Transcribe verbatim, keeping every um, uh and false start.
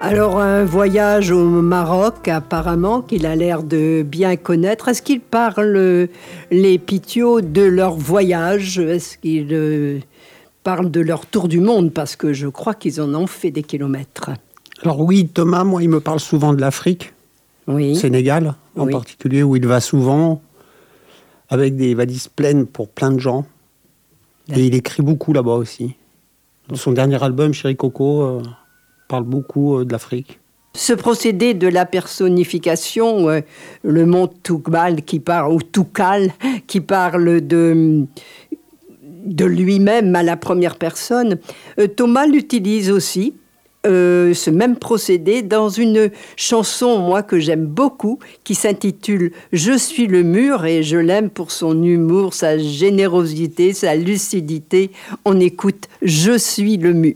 Alors, un voyage au Maroc, apparemment, qu'il a l'air de bien connaître. Est-ce qu'il parle, les Pitiot, de leur voyage? Est-ce qu'ils euh, parlent de leur tour du monde? Parce que je crois qu'ils en ont fait des kilomètres. Alors oui, Thomas, moi, il me parle souvent de l'Afrique, Oui. Sénégal en Oui. particulier, où il va souvent, avec des valises pleines pour plein de gens. Et il écrit beaucoup là-bas aussi. Dans son dernier album, Chéri Coco, euh, parle beaucoup euh, de l'Afrique. Ce procédé de la personnification, euh, le mont Toubkal qui parle, ou Toukal, qui parle de, de lui-même à la première personne, euh, Thomas l'utilise aussi, euh, ce même procédé, dans une chanson, moi, que j'aime beaucoup, qui s'intitule « Je suis le mur » et je l'aime pour son humour, sa générosité, sa lucidité. On écoute « Je suis le mur ».